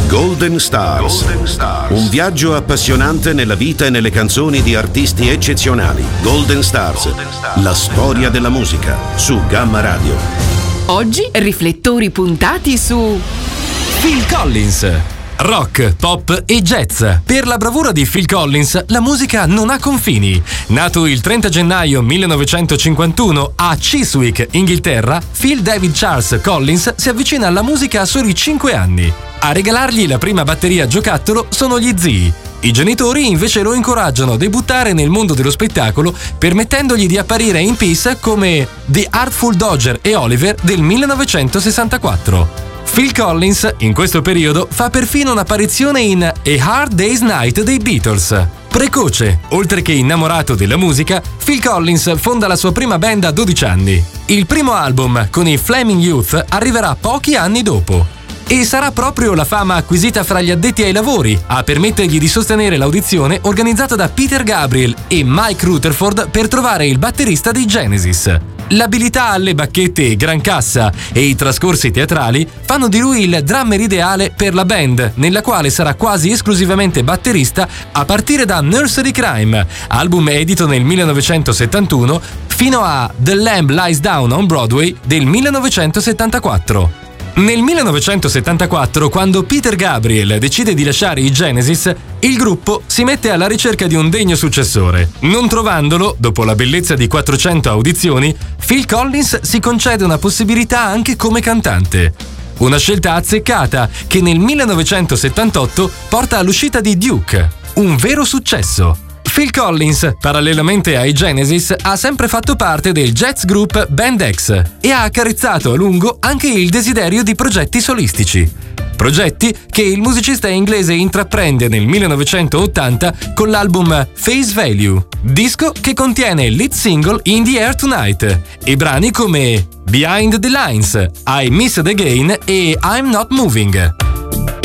Golden Stars. Un viaggio appassionante nella vita e nelle canzoni di artisti eccezionali. Golden Stars. La storia della musica su Gamma Radio. Oggi riflettori puntati su Phil Collins. Rock, pop e jazz. Per la bravura di Phil Collins, la musica non ha confini. Nato il 30 gennaio 1951 a Chiswick, Inghilterra, Phil David Charles Collins si avvicina alla musica a soli 5 anni. A regalargli la prima batteria giocattolo sono gli zii. I genitori invece lo incoraggiano a debuttare nel mondo dello spettacolo, permettendogli di apparire in Peace come The Artful Dodger e Oliver del 1964. Phil Collins, in questo periodo, fa perfino un'apparizione in A Hard Day's Night dei Beatles. Precoce, oltre che innamorato della musica, Phil Collins fonda la sua prima band a 12 anni. Il primo album, con i Flaming Youth, arriverà pochi anni dopo. E sarà proprio la fama acquisita fra gli addetti ai lavori a permettergli di sostenere l'audizione organizzata da Peter Gabriel e Mike Rutherford per trovare il batterista dei Genesis. L'abilità alle bacchette gran cassa e i trascorsi teatrali fanno di lui il drummer ideale per la band, nella quale sarà quasi esclusivamente batterista a partire da Nursery Crime, album edito nel 1971, fino a The Lamb Lies Down on Broadway del 1974. Nel 1974, quando Peter Gabriel decide di lasciare i Genesis, il gruppo si mette alla ricerca di un degno successore. Non trovandolo, dopo la bellezza di 400 audizioni, Phil Collins si concede una possibilità anche come cantante. Una scelta azzeccata che nel 1978 porta all'uscita di Duke, un vero successo. Phil Collins, parallelamente ai Genesis, ha sempre fatto parte del jazz group Band X e ha accarezzato a lungo anche il desiderio di progetti solistici. Progetti che il musicista inglese intraprende nel 1980 con l'album Face Value, disco che contiene lead single In the Air Tonight e brani come Behind the Lines, I Missed Again e I'm Not Moving.